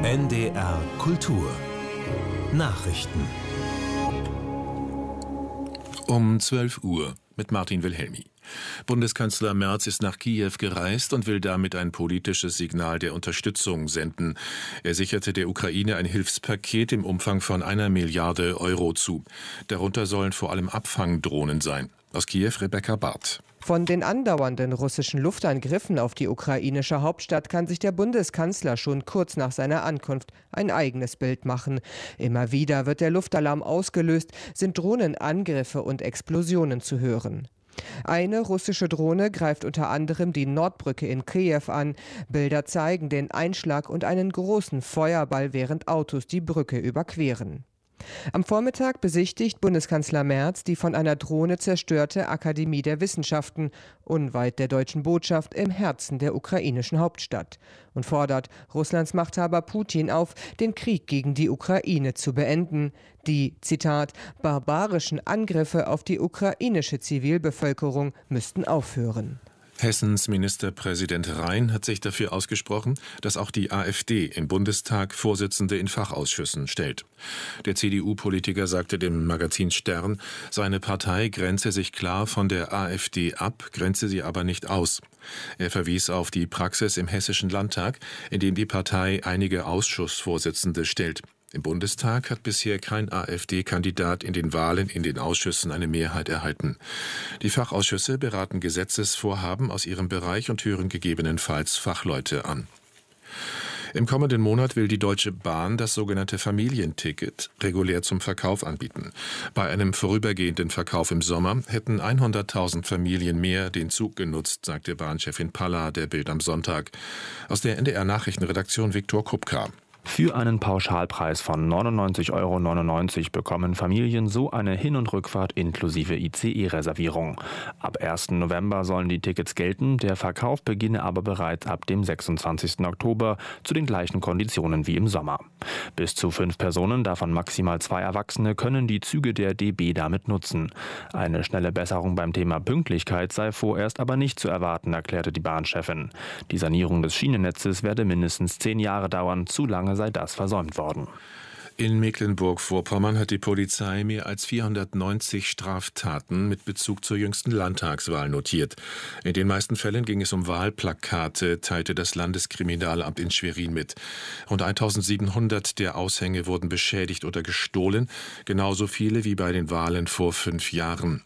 NDR Kultur Nachrichten um 12 Uhr mit Martin Wilhelmi. Bundeskanzler Merz ist nach Kiew gereist und will damit ein politisches Signal der Unterstützung senden. Er sicherte der Ukraine ein Hilfspaket im Umfang von 1 Milliarde Euro zu. Darunter sollen vor allem Abfangdrohnen sein. Aus Kiew Rebecca Barth. Von den andauernden russischen Luftangriffen auf die ukrainische Hauptstadt kann sich der Bundeskanzler schon kurz nach seiner Ankunft ein eigenes Bild machen. Immer wieder wird der Luftalarm ausgelöst, sind Drohnenangriffe und Explosionen zu hören. Eine russische Drohne greift unter anderem die Nordbrücke in Kiew an. Bilder zeigen den Einschlag und einen großen Feuerball, während Autos die Brücke überqueren. Am Vormittag besichtigt Bundeskanzler Merz die von einer Drohne zerstörte Akademie der Wissenschaften, unweit der deutschen Botschaft im Herzen der ukrainischen Hauptstadt, und fordert Russlands Machthaber Putin auf, den Krieg gegen die Ukraine zu beenden. Die, Zitat, barbarischen Angriffe auf die ukrainische Zivilbevölkerung müssten aufhören. Hessens Ministerpräsident Rhein hat sich dafür ausgesprochen, dass auch die AfD im Bundestag Vorsitzende in Fachausschüssen stellt. Der CDU-Politiker sagte dem Magazin Stern, seine Partei grenze sich klar von der AfD ab, grenze sie aber nicht aus. Er verwies auf die Praxis im Hessischen Landtag, in dem die Partei einige Ausschussvorsitzende stellt. Im Bundestag hat bisher kein AfD-Kandidat in den Wahlen in den Ausschüssen eine Mehrheit erhalten. Die Fachausschüsse beraten Gesetzesvorhaben aus ihrem Bereich und hören gegebenenfalls Fachleute an. Im kommenden Monat will die Deutsche Bahn das sogenannte Familienticket regulär zum Verkauf anbieten. Bei einem vorübergehenden Verkauf im Sommer hätten 100.000 Familien mehr den Zug genutzt, sagte Bahnchefin Palla der Bild am Sonntag. Aus der NDR-Nachrichtenredaktion Viktor Kupka. Für einen Pauschalpreis von 99,99 € bekommen Familien so eine Hin- und Rückfahrt inklusive ICE-Reservierung. Ab 1. November sollen die Tickets gelten, der Verkauf beginne aber bereits ab dem 26. Oktober zu den gleichen Konditionen wie im Sommer. Bis zu 5 Personen, davon maximal 2 Erwachsene, können die Züge der DB damit nutzen. Eine schnelle Besserung beim Thema Pünktlichkeit sei vorerst aber nicht zu erwarten, erklärte die Bahnchefin. Die Sanierung des Schienennetzes werde mindestens 10 Jahre dauern, zu lange sei das versäumt worden. In Mecklenburg-Vorpommern hat die Polizei mehr als 490 Straftaten mit Bezug zur jüngsten Landtagswahl notiert. In den meisten Fällen ging es um Wahlplakate, teilte das Landeskriminalamt in Schwerin mit. Rund 1700 der Aushänge wurden beschädigt oder gestohlen, genauso viele wie bei den Wahlen vor 5 Jahren.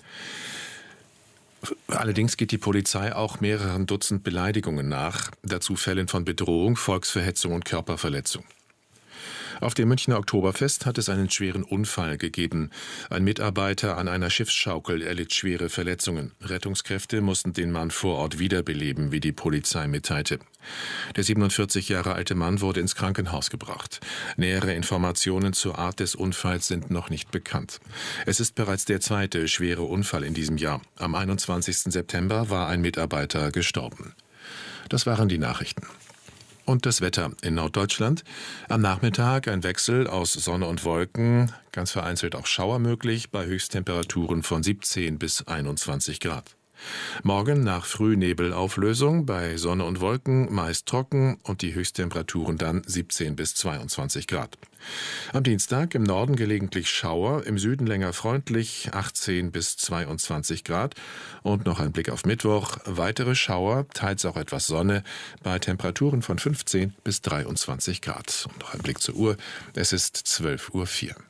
Allerdings geht die Polizei auch mehreren Dutzend Beleidigungen nach, dazu Fällen von Bedrohung, Volksverhetzung und Körperverletzung. Auf dem Münchner Oktoberfest hat es einen schweren Unfall gegeben. Ein Mitarbeiter an einer Schiffsschaukel erlitt schwere Verletzungen. Rettungskräfte mussten den Mann vor Ort wiederbeleben, wie die Polizei mitteilte. Der 47 Jahre alte Mann wurde ins Krankenhaus gebracht. Nähere Informationen zur Art des Unfalls sind noch nicht bekannt. Es ist bereits der zweite schwere Unfall in diesem Jahr. Am 21. September war ein Mitarbeiter gestorben. Das waren die Nachrichten. Und das Wetter in Norddeutschland. Am Nachmittag ein Wechsel aus Sonne und Wolken, ganz vereinzelt auch Schauer möglich, bei Höchsttemperaturen von 17 bis 21 Grad. Morgen nach Frühnebelauflösung, bei Sonne und Wolken meist trocken und die Höchsttemperaturen dann 17 bis 22 Grad. Am Dienstag im Norden gelegentlich Schauer, im Süden länger freundlich, 18 bis 22 Grad. Und noch ein Blick auf Mittwoch, weitere Schauer, teils auch etwas Sonne, bei Temperaturen von 15 bis 23 Grad. Und noch ein Blick zur Uhr, es ist 12:04 Uhr.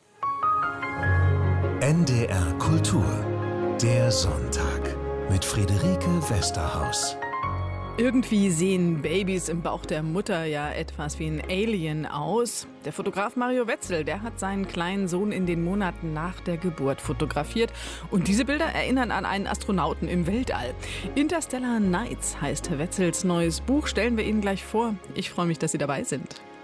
NDR Kultur, der Sonntag mit Friederike Westerhaus. Irgendwie sehen Babys im Bauch der Mutter ja etwas wie ein Alien aus. Der Fotograf Mario Wetzel, der hat seinen kleinen Sohn in den Monaten nach der Geburt fotografiert. Und diese Bilder erinnern an einen Astronauten im Weltall. Interstellar Nights heißt Wetzels neues Buch. Stellen wir Ihnen gleich vor. Ich freue mich, dass Sie dabei sind.